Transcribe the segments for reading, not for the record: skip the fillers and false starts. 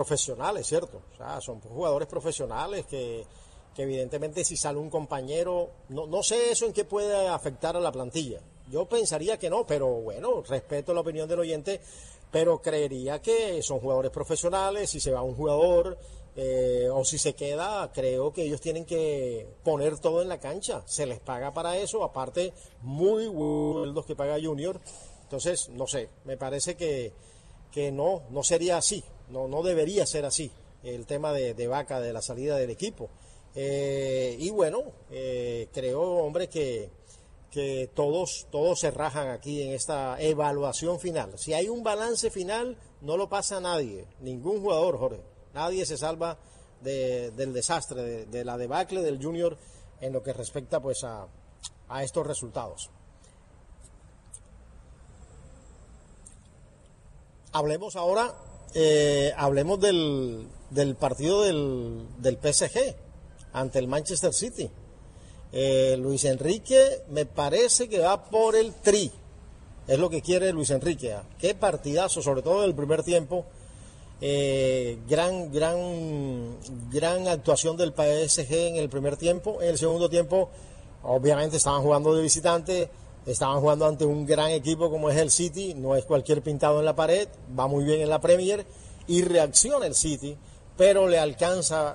profesionales, ¿cierto? O sea, son jugadores profesionales que evidentemente si sale un compañero, no sé eso en qué puede afectar a la plantilla. Yo pensaría que no, pero bueno, respeto la opinión del oyente, pero creería que son jugadores profesionales. Si se va un jugador o si se queda, creo que ellos tienen que poner todo en la cancha. Se les paga para eso, aparte muy buenos sueldos que paga Junior. Entonces, no sé, me parece que no sería así, no debería ser así el tema de Vaca, de la salida del equipo. Y bueno, creo, hombre, que todos se rajan aquí en esta evaluación final. Si hay un balance final, no lo pasa nadie, ningún jugador, Jorge. Nadie se salva del desastre, de la debacle del Junior en lo que respecta pues a estos resultados. Hablemos ahora, hablemos del partido del PSG ante el Manchester City. Luis Enrique me parece que va por el tri, es lo que quiere Luis Enrique. Qué partidazo, sobre todo en el primer tiempo. Gran actuación del PSG en el primer tiempo. En el segundo tiempo, obviamente estaban jugando de visitante, estaban jugando ante un gran equipo como es el City, no es cualquier pintado en la pared, va muy bien en la Premier y reacciona el City, pero le alcanza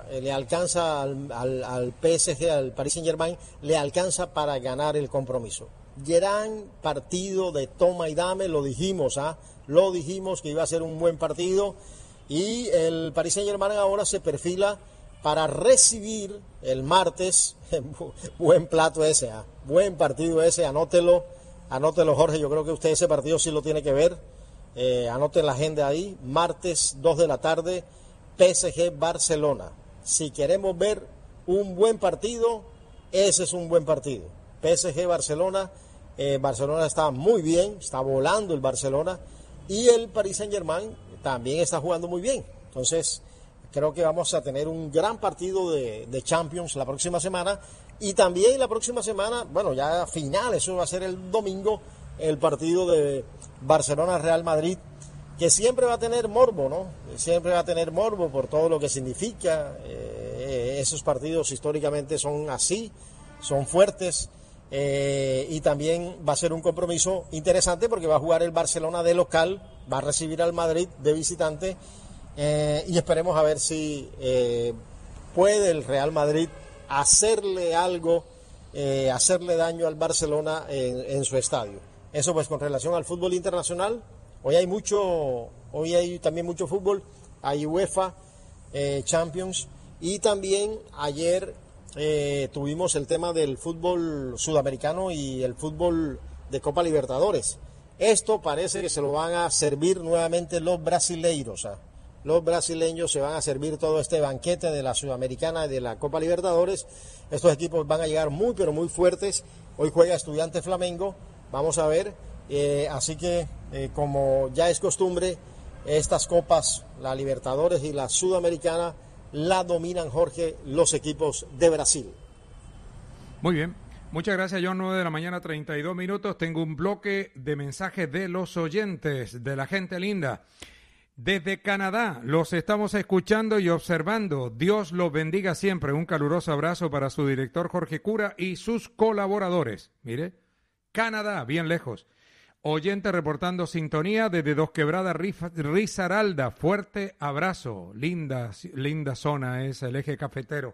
al PSG, al Paris Saint-Germain, le alcanza para ganar el compromiso. Gran partido de toma y dame, lo dijimos que iba a ser un buen partido, y el Paris Saint-Germain ahora se perfila para recibir el martes. Buen plato ese, buen partido ese, anótelo Jorge, yo creo que usted ese partido sí lo tiene que ver, anoten la agenda ahí, martes 2 de la tarde, PSG Barcelona. Si queremos ver un buen partido, ese es un buen partido. PSG Barcelona, Barcelona está muy bien, está volando el Barcelona, y el Paris Saint-Germain también está jugando muy bien. Entonces, creo que vamos a tener un gran partido de Champions la próxima semana, y también la próxima semana, bueno, ya final, eso va a ser el domingo, el partido de Barcelona-Real Madrid, que siempre va a tener morbo, ¿no? Siempre va a tener morbo por todo lo que significa. Esos partidos históricamente son así, son fuertes, y también va a ser un compromiso interesante porque va a jugar el Barcelona de local, va a recibir al Madrid de visitante, y esperemos a ver si puede el Real Madrid hacerle algo, hacerle daño al Barcelona en su estadio. Eso pues con relación al fútbol internacional. Hoy hay también mucho fútbol, hay UEFA Champions, y también ayer tuvimos el tema del fútbol sudamericano y el fútbol de Copa Libertadores. Esto parece que se lo van a servir nuevamente los brasileiros. Los brasileños se van a servir todo este banquete de la Sudamericana y de la Copa Libertadores. Estos equipos van a llegar muy pero muy fuertes. Hoy juega Estudiantes Flamengo, vamos a ver. Así que, como ya es costumbre, estas copas, la Libertadores y la Sudamericana, la dominan, Jorge, los equipos de Brasil. Muy bien, muchas gracias, John. 9 de la mañana, 32 minutos. Tengo un bloque de mensajes de los oyentes, de la gente linda. Desde Canadá, los estamos escuchando y observando. Dios los bendiga siempre. Un caluroso abrazo para su director Jorge Cura y sus colaboradores. Mire, Canadá, bien lejos. Oyente reportando sintonía desde Dos Quebradas, Risaralda. Fuerte abrazo. Linda zona es el eje cafetero.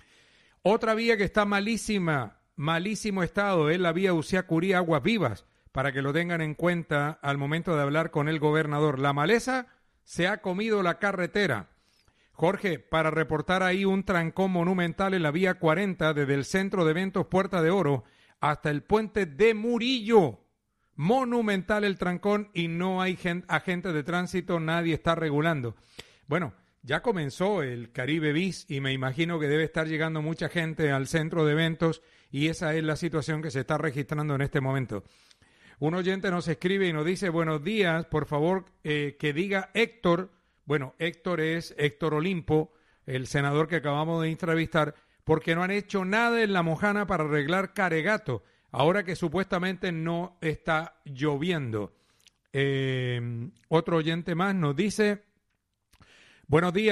Otra vía que está malísimo estado, es la vía Uciacurí Aguas Vivas, para que lo tengan en cuenta al momento de hablar con el gobernador. La maleza se ha comido la carretera. Jorge, para reportar ahí un trancón monumental en la vía 40 desde el centro de eventos Puerta de Oro hasta el puente de Murillo. Monumental el trancón y no hay agentes de tránsito, nadie está regulando. Bueno, ya comenzó el Caribe Bis y me imagino que debe estar llegando mucha gente al centro de eventos y esa es la situación que se está registrando en este momento. Un oyente nos escribe y nos dice: buenos días, por favor que diga Héctor. Bueno, Héctor es Héctor Olimpo, el senador que acabamos de entrevistar, porque no han hecho nada en La Mojana para arreglar Caregato, ahora que supuestamente no está lloviendo. Otro oyente más nos dice: Buenos días.